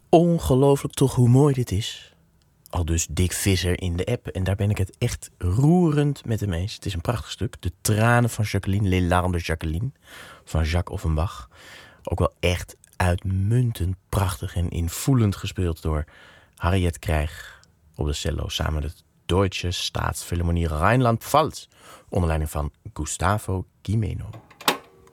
Ongelooflijk toch hoe mooi dit is. Al dus Dick Visser in de app. En daar ben ik het echt roerend met hem eens. Het is een prachtig stuk. De tranen van Jacqueline, Les larmes de Jacqueline. Van Jacques Offenbach. Ook wel echt uitmuntend prachtig en invoelend gespeeld door Harriet Krijg op de cello. Samen met het Deutsche Staatsphilharmonie Rijnland-Pfalz. Onder leiding van Gustavo Gimeno.